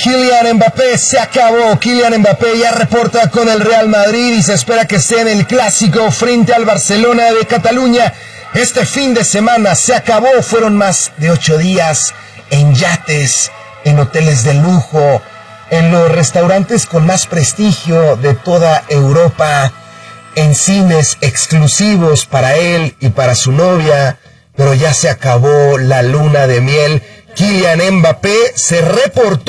Kylian Mbappé se acabó. Kylian Mbappé ya reporta con el Real Madrid y se espera que esté en el clásico frente al Barcelona de Cataluña. Este fin de semana se acabó. Fueron más de 8 días en yates, en hoteles de lujo, en los restaurantes con más prestigio de toda Europa, en cines exclusivos para él y para su novia, pero ya se acabó la luna de miel. Kylian Mbappé se reportó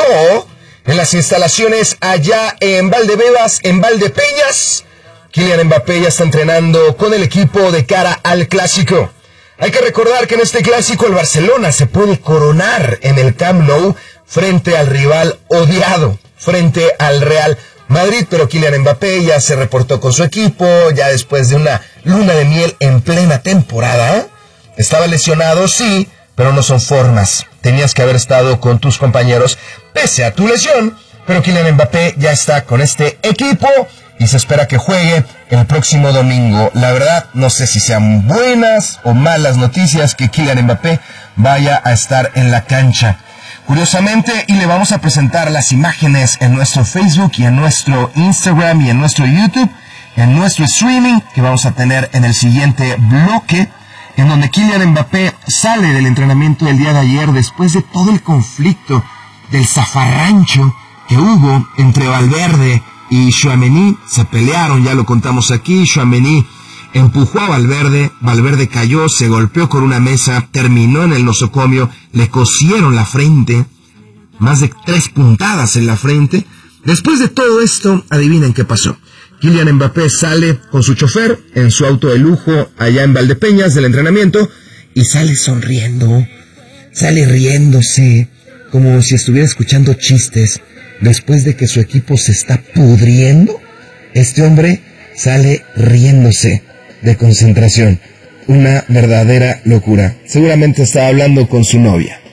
en las instalaciones allá en Valdebebas, en Valdepeñas. Kylian Mbappé ya está entrenando con el equipo de cara al clásico. Hay que recordar que en este clásico el Barcelona se puede coronar en el Camp Nou frente al rival odiado, frente al Real Madrid, pero Kylian Mbappé ya se reportó con su equipo, ya después de una luna de miel en plena temporada. Estaba lesionado, sí, pero no son formas. Tenías que haber estado con tus compañeros pese a tu lesión, pero Kylian Mbappé ya está con este equipo y se espera que juegue el próximo domingo. La verdad, no sé si sean buenas o malas noticias que Kylian Mbappé vaya a estar en la cancha. Curiosamente, y le vamos a presentar las imágenes en nuestro Facebook y en nuestro Instagram y en nuestro YouTube, en nuestro streaming que vamos a tener en el siguiente bloque, en donde Kylian Mbappé sale del entrenamiento del día de ayer después de todo el conflicto del zafarrancho que hubo entre Valverde y Tchouaméni. Se pelearon, ya lo contamos aquí. Tchouaméni empujó a Valverde, Valverde cayó, se golpeó con una mesa, terminó en el nosocomio, le cosieron la frente, más de 3 puntadas en la frente. Después de todo esto, adivinen qué pasó. Kylian Mbappé sale con su chofer en su auto de lujo allá en Valdepeñas del entrenamiento y sale sonriendo, sale riéndose, como si estuviera escuchando chistes. Después de que su equipo se está pudriendo, este hombre sale riéndose de concentración. Una verdadera locura. Seguramente estaba hablando con su novia.